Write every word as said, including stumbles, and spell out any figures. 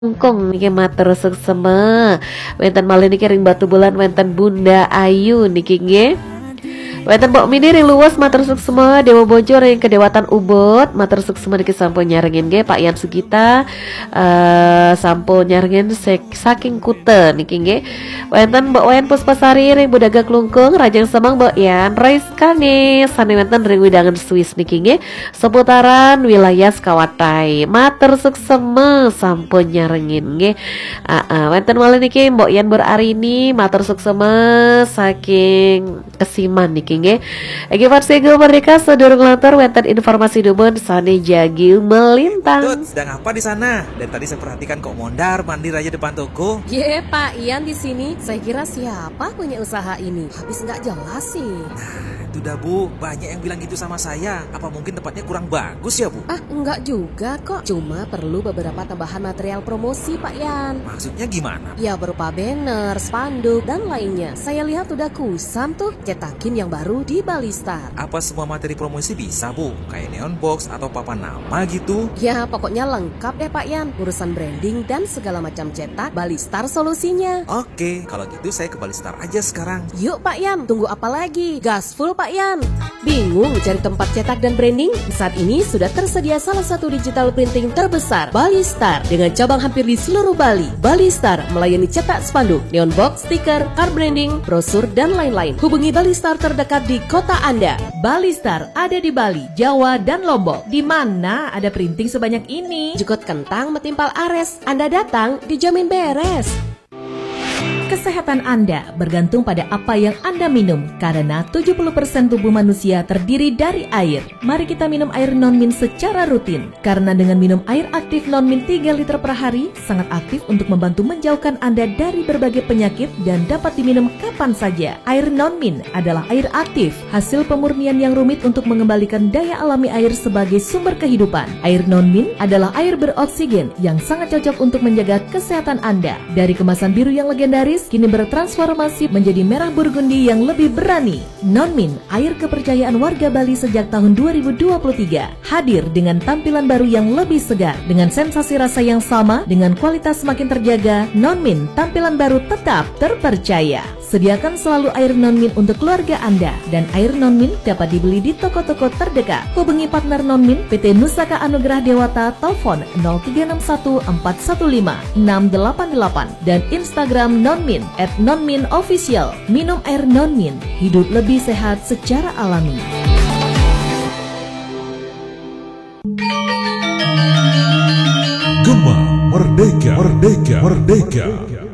Kong niki matur suksema. Wenten malih niki ring Batu Bulan wenten Bunda Ayu niki nggih. Wenten Mbok Mini ring luwes matur suksema. Dewa Bojo ring Kedewatan Ubud matur suksema niki sampun nyarengin nggih. Pak Yan Sugita uh, sampun nyarengin saking Kute niki nggih. Wenten Mbok Wayan Puspasari ring Budaga Klungkung Rajang Semang Mbok Yan Raiska nih sane wenten ring Widangan Swiss niki nggih. Seputaran wilayah Skawatai matur suksema sampun nyarengin nggih. Heeh, wenten malih niki Mbok Yan Berarini matur suksema saking Kesiman niki nggih. Egi Farsigo Merdeka sedurung lantar wenten informasi dumun sane jagi melintang. Tut, sedang apa di sana? Dan tadi saya perhatikan kok mondar mandir aja depan toko. Ye, Pak Ian di sini. Saya kira siapa punya usaha ini? Habis nggak jelas sih. Nah, itu dah Bu, banyak yang bilang gitu sama saya. Apa mungkin tempatnya kurang bagus ya Bu? Ah, enggak juga kok. Cuma perlu beberapa tambahan material promosi, Pak Yan. Maksudnya gimana? Ya berupa banner, spanduk, dan lainnya. Saya lihat udah kusam tuh cetakin yang baru di Balistar. Apa semua materi promosi bisa Bu? Kayak neon box atau papan nama gitu? Ya pokoknya lengkap ya Pak Yan. Urusan branding dan segala macam cetak, Balistar solusinya. Oke, kalau gitu saya ke Balistar aja sekarang. Yuk Pak Yan, tunggu apa lagi? Gaspol Pak Yan. Bingung cari tempat cetak dan branding? Saat ini sudah tersedia salah satu digital printing terbesar, Balistar, dengan cabang hampir di seluruh Bali. Balistar melayani cetak spanduk, neon box, stiker, card branding, brosur, dan lain-lain. Hubungi Balistar terdekat di kota Anda. Balistar ada di Bali, Jawa, dan Lombok. Di mana ada printing sebanyak ini? Jukut kentang metimpal ares. Anda datang dijamin beres. Kesehatan Anda bergantung pada apa yang Anda minum, karena tujuh puluh persen tubuh manusia terdiri dari air. Mari kita minum air non-min secara rutin, karena dengan minum air aktif non-min tiga liter per hari, sangat aktif untuk membantu menjauhkan Anda dari berbagai penyakit dan dapat diminum kapan saja. Air non-min adalah air aktif, hasil pemurnian yang rumit untuk mengembalikan daya alami air sebagai sumber kehidupan. Air non-min adalah air beroksigen yang sangat cocok untuk menjaga kesehatan Anda. Dari kemasan biru yang legendaris, kini bertransformasi menjadi merah burgundi yang lebih berani. Non-min, air kepercayaan warga Bali sejak tahun dua ribu dua puluh tiga, hadir dengan tampilan baru yang lebih segar, dengan sensasi rasa yang sama, dengan kualitas semakin terjaga. Non-min, tampilan baru tetap terpercaya. Sediakan selalu air non-min untuk keluarga Anda, dan air non-min dapat dibeli di toko-toko terdekat. Hubungi partner non-min P T Nusaka Anugerah Dewata, telepon nol tiga enam satu empat satu lima enam delapan delapan dan Instagram non-min at non-min official. Minum air non-min, hidup lebih sehat secara alami. Gema Merdeka, Merdeka, Merdeka.